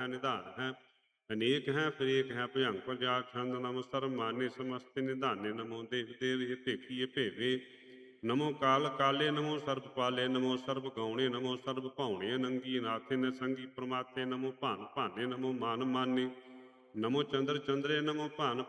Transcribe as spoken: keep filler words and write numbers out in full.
ਹੈ ਨਿਧਾਨ ਹੈ। ਅਨੇਕ ਹੈ ਫਿਰ ਏਕ ਹੈ ਭੁਜੰਗ ਪ੍ਰਜਾ ਛੰਦ ਨਮੋ ਸਰਬ ਮਾਨੇ ਸਮਸਤਿ ਨਿਧਾਨੇ ਨਮੋ ਦੇਵ ਦੇਵ ਇਹ ਭੇਖੀਏ ਭੇਵੇ ਨਮੋ ਕਾਲ ਕਾਲੇ ਨਮੋ ਸਰਬ ਪਾਲੇ ਨਮੋ ਸਰਬ ਗਾਉਣੇ ਨਮੋ ਸਰਬ ਭਾਉਣੇ ਅਨੰਗੀ ਨਾਥੇ ਨ ਸੰਗੀ ਪ੍ਰਮਾਤੇ ਨਮੋ ਭਾਨ ਭਾਨੇ ਨਮੋ ਮਾਨ ਮਾਨੇ ਨਮੋ ਚੰਦਰ ਚੰਦਰੇ ਨਮੋ ਭਾਨ